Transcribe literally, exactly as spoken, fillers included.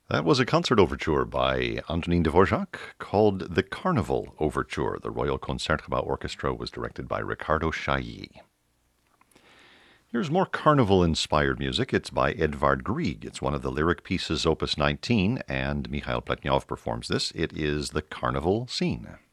That was a concert overture by Antonin Dvorak called the Carnival Overture. The Royal Concertgebouw Orchestra was directed by Ricardo Chailly. Here's more carnival-inspired music. It's by Edvard Grieg. It's one of the lyric pieces, Opus nineteen, and Mikhail Pletnyov performs this. It is the Carnival Scene.